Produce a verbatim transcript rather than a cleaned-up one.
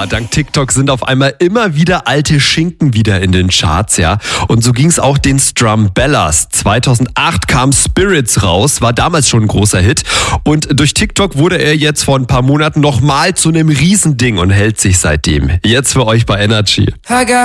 dank TikTok sind auf einmal immer wieder alte Schinken wieder in den Charts, ja. Und so ging es auch den Strumbellas. zweitausendacht kam Spirits raus, war damals schon ein großer Hit. Und durch TikTok wurde er jetzt vor ein paar Monaten nochmal zu einem Riesending und hält sich seitdem. Jetzt für euch bei Energy.